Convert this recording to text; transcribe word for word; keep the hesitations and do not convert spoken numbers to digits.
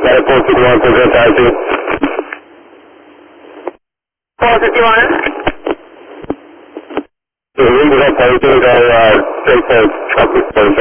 Got a four fifty-one, present five two. four fifty-one. So we ended up, I think, our, uh, straight for truck,